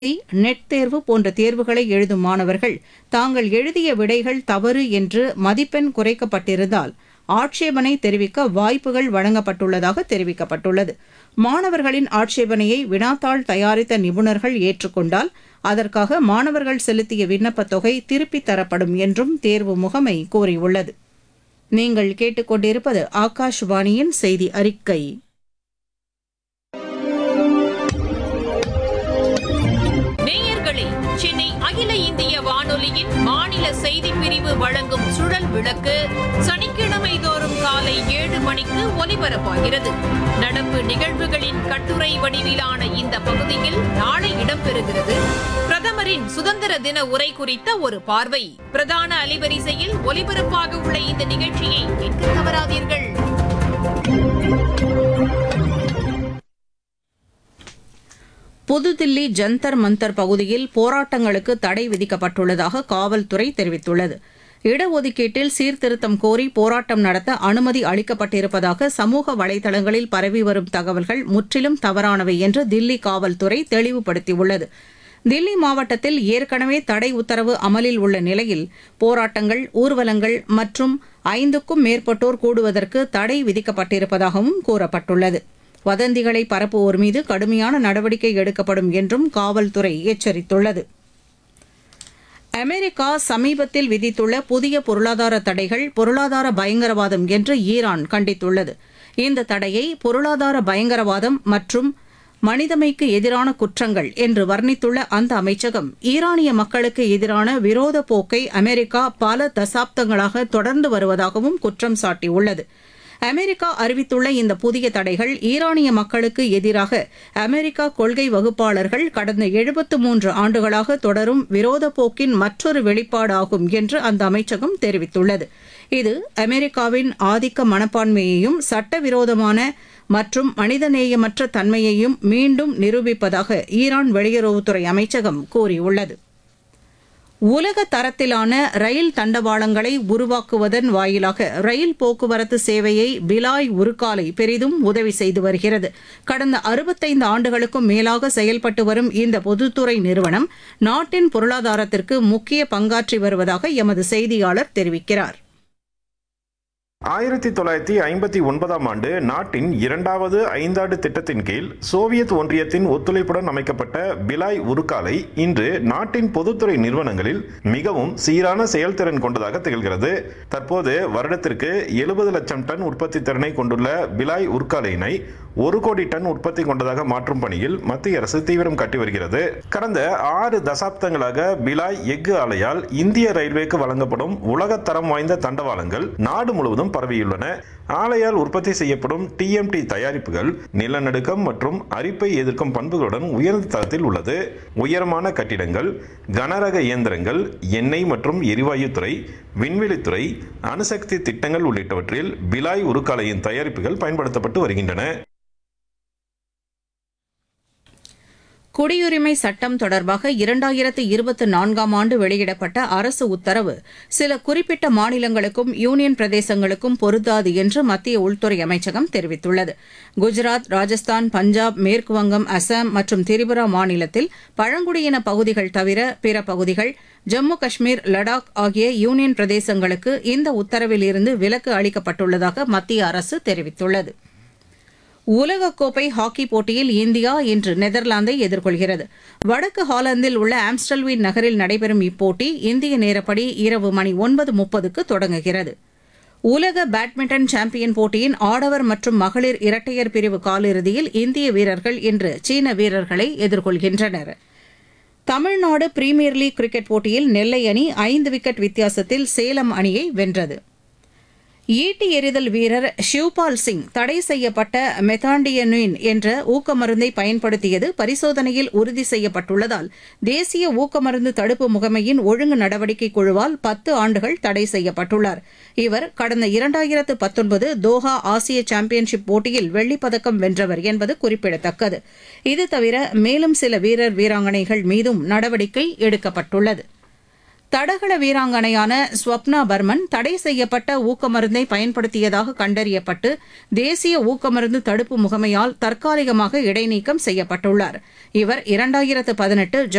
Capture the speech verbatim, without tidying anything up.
Net தேர்வு போன்ற தேர்வுகளை எழுதும் மாணவர்கள் தாங்கள் எழுதிய விடைகள் தவறு என்று மதிப்பெண் குறைக்கப்பட்டிருந்தால் ஆட்சேபனை தெரிவிக்க வாய்ப்புகள் வழங்கப்பட்டுள்ளதாக தெரிவிக்கப்பட்டுள்ளது. மாணவர்களின் ஆட்சேபனையை வினாத்தாள் தயாரித்த நிபுணர்கள் ஏற்றுக்கொண்டால் அதற்காக மாணவர்கள் செலுத்திய விண்ணப்பத் தொகை திருப்பித் தரப்படும் என்றும் தேர்வு முகமை கூறியுள்ளது. நீங்கள் கேட்டுக்கொண்டிருப்பது ஆகாஷ்வாணியின் செய்தி அறிக்கை. நேயர்களே, சென்னை அகில இந்திய வானொலியின் மாநில செய்திப் பிரிவு வழங்கும் சுழல் விளக்கு சனிக்கிழமை தோறும் காலை ஏழு மணிக்கு ஒலிபரப்பாகிறது. நடப்பு நிகழ்வுகளின் கட்டுரை வடிவிலான இந்த பகுதியில் நாளை இடம்பெறுகிறது. பிரதமரின் சுதந்திர தின உரை குறித்த ஒரு பார்வை. பிரதான அலைவரிசையில் ஒலிபரப்பாக உள்ள இந்த நிகழ்ச்சியை கேட்க தவறாதீர்கள். புதுதில்லி ஜந்தர் மந்தர் பகுதியில் போராட்டங்களுக்கு தடை விதிக்கப்பட்டுள்ளதாக காவல்துறை தெரிவித்துள்ளது. இடஒதுக்கீட்டில் சீர்திருத்தம் கோரி போராட்டம் நடத்த அனுமதி அளிக்கப்பட்டிருப்பதாக சமூக வலைதளங்களில் பரவி வரும் தகவல்கள் முற்றிலும் தவறானவை என்று தில்லி காவல்துறை தெளிவுபடுத்தியுள்ளது. தில்லி மாவட்டத்தில் ஏற்கனவே தடை உத்தரவு அமலில் உள்ள நிலையில் போராட்டங்கள், ஊர்வலங்கள் மற்றும் ஐந்துக்கும் மேற்பட்டோர் கூடுவதற்கு தடை விதிக்கப்பட்டிருப்பதாகவும் கூறப்பட்டுள்ளது. வதந்திகளை பரப்புவோர் மீது கடுமையான நடவடிக்கை எடுக்கப்படும் என்றும் காவல்துறை எச்சரித்துள்ளது. அமெரிக்கா சமீபத்தில் விதித்துள்ள புதிய பொருளாதார தடைகள் பொருளாதார பயங்கரவாதம் என்று ஈரான் கண்டித்துள்ளது. இந்த தடையை பொருளாதார பயங்கரவாதம் மற்றும் மனிதமைக்கு எதிரான குற்றங்கள் என்று வர்ணித்துள்ள அந்த அமைச்சகம், ஈரானிய மக்களுக்கு எதிரான விரோத போக்கை அமெரிக்கா பல தசாப்தங்களாக தொடர்ந்து வருவதாகவும் குற்றம் சாட்டியுள்ளது. அமெரிக்கா அறிவித்துள்ள இந்த புதிய தடைகள் ஈரானிய மக்களுக்கு எதிராக அமெரிக்கா கொள்கை வகுப்பாளர்கள் கடந்த எழுபத்து மூன்று ஆண்டுகளாக தொடரும் விரோத போக்கின் மற்றொரு வெளிப்பாடாகும் என்று அந்த அமைச்சகம் தெரிவித்துள்ளது. இது அமெரிக்காவின் ஆதிக்க மனப்பான்மையையும் சட்டவிரோதமான மற்றும் மனிதநேயமற்ற தன்மையையும் மீண்டும் நிரூபிப்பதாக ஈரான் வெளியுறவுத்துறை அமைச்சகம் கூறியுள்ளது. உலக தரத்திலான ரயில் தண்டவாளங்களை உருவாக்குவதன் வாயிலாக ரயில் போக்குவரத்து சேவையை பிலாய் உருக்காலை பெரிதும் உதவி செய்து வருகிறது. கடந்த அறுபத்தைந்து ஆண்டுகளுக்கும் மேலாக செயல்பட்டு வரும் இந்த பொதுத்துறை நிறுவனம் நாட்டின் பொருளாதாரத்திற்கு முக்கிய பங்காற்றி வருவதாக எமது செய்தியாளர் தெரிவிக்கிறார். ஆயிரத்தி தொள்ளாயிரத்தி ஐம்பத்தி ஒன்பதாம் ஆண்டு நாட்டின் இரண்டாவது ஐந்தாண்டு திட்டத்தின் கீழ் சோவியத் ஒன்றியத்தின் ஒத்துழைப்புடன் அமைக்கப்பட்ட பிலாய் உருக்காலை இன்று நாட்டின் பொதுத்துறை நிறுவனங்களில் மிகவும் சீரான செயல்திறன் கொண்டதாக திகழ்கிறது. தற்போது வருடத்திற்கு எழுபது லட்சம் டன் உற்பத்தி திறனை கொண்டுள்ள பிலாய் உருக்காலையினை ஒரு கோடி டன் உற்பத்தி கொண்டதாக மாற்றும் பணியில் மத்திய அரசு தீவிரம் காட்டி வருகிறது. கடந்த ஆறு தசாப்தங்களாக பிலாய் எஃகு ஆலையால் இந்திய ரயில்வேக்கு வழங்கப்படும் உலகத்தரம் வாய்ந்த தண்டவாளங்கள் நாடு முழுவதும் பரவியுள்ளன. ஆலையால் உற்பத்தி செய்யப்படும் டிஎம்டி தயாரிப்புகள் நிலநடுக்கம் மற்றும் அரிப்பை எதிர்க்கும் பண்புகளுடன் உயர்ந்த தரத்தில் உள்ளது. உயரமான கட்டிடங்கள், கனரக இயந்திரங்கள், எண்ணெய் மற்றும் எரிவாயு துறை, விண்வெளித்துறை, அணுசக்தி திட்டங்கள் உள்ளிட்டவற்றில் பிலாய் உருக்காலையின் தயாரிப்புகள் பயன்படுத்தப்பட்டு வருகின்றன. குடியுரிமை சட்டம் தொடர்பாக இரண்டாயிரத்து இருபத்தி நான்காம் ஆண்டு வெளியிடப்பட்ட அரசு உத்தரவு சில குறிப்பிட்ட மாநிலங்களுக்கும் யூனியன் பிரதேசங்களுக்கும் பொருந்தாது என்று மத்திய உள்துறை அமைச்சகம் தெரிவித்துள்ளது. குஜராத், ராஜஸ்தான், பஞ்சாப், மேற்குவங்கம், அசாம் மற்றும் திரிபுரா மாநிலத்தில் பழங்குடியின பகுதிகள் தவிர பிற பகுதிகள், ஜம்மு காஷ்மீர், லடாக் ஆகிய யூனியன் பிரதேசங்களுக்கு இந்த உத்தரவில் இருந்து விலக்கு அளிக்கப்பட்டுள்ளதாக மத்திய அரசு தெரிவித்துள்ளது. உலகக்கோப்பை ஹாக்கி போட்டியில் இந்தியா இன்று நெதர்லாந்தை எதிர்கொள்கிறது. வடக்கு ஹாலந்தில் உள்ள ஆம்ஸ்டல்வீன் நகரில் நடைபெறும் இப்போட்டி இந்திய நேரப்படி இரவு மணி ஒன்பது முப்பதுக்கு தொடங்குகிறது. உலக பேட்மிண்டன் சாம்பியன் போட்டியின் ஆடவர் மற்றும் மகளிர் இரட்டையர் பிரிவு காலிறுதியில் இந்திய வீரர்கள் இன்று சீன வீரர்களை எதிர்கொள்கின்றனர். தமிழ்நாடு பிரீமியர் லீக் கிரிக்கெட் போட்டியில் நெல்லை அணி ஐந்து விக்கெட் வித்தியாசத்தில் சேலம் அணியை வென்றது. ஈட்டி எறிதல் வீரர் ஷிவ்பால் சிங் தடை செய்யப்பட்ட மெத்தாண்டியனின் என்ற ஊக்கமருந்தை பயன்படுத்தியது பரிசோதனையில் உறுதி செய்யப்பட்டுள்ளதால் தேசிய ஊக்கமருந்து தடுப்பு முகமையின் ஒழுங்கு நடவடிக்கை குழுவால் பத்து ஆண்டுகள் தடை செய்யப்பட்டுள்ளார். இவர் கடந்த இரண்டாயிரத்து பத்தொன்பது தோஹா ஆசிய சாம்பியன்ஷிப் போட்டியில் வெள்ளிப்பதக்கம் வென்றவர் என்பது குறிப்பிடத்தக்கது. இது தவிர மேலும் சில வீரர் வீராங்கனைகள் மீதும் நடவடிக்கை எடுக்கப்பட்டுள்ளது. தடகள வீராங்கனையான ஸ்வப்னா பர்மன் தடை செய்யப்பட்ட ஊக்கமருந்தை பயன்படுத்தியதாக கண்டறியப்பட்டு தேசிய ஊக்கமருந்து தடுப்பு முகமையால் தற்காலிகமாக இடைநீக்கம் செய்யப்பட்டுள்ளார். இவர் இரண்டாயிரத்து பதினெட்டு